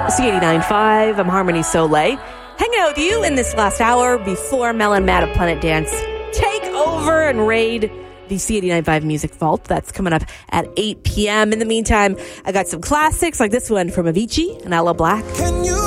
C89.5. I'm Harmony Soleil. Hanging out with you in this last hour before Mel and Matt of Planet Dance take over and raid the C89.5 Music Vault. That's coming up at 8 p.m. In the meantime, I got some classics like this one from Avicii and Aloe Blacc.